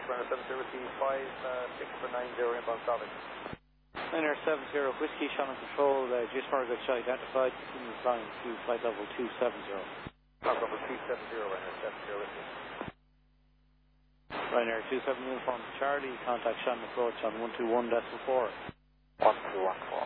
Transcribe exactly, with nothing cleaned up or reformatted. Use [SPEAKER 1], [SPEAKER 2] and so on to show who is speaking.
[SPEAKER 1] Ryanair seven zero Whiskey five six for nine zero inbound traffic.
[SPEAKER 2] Ryanair seven zero Whiskey, Shannon Control, uh, Gismark shot identified, continue flying to flight level two seven zero.
[SPEAKER 1] Flight level two seven zero, Ryanair seven zero Whiskey.
[SPEAKER 2] Ryanair two seven uniform Charlie, contact Shannon approach on one two one decimal four.
[SPEAKER 1] one two one four.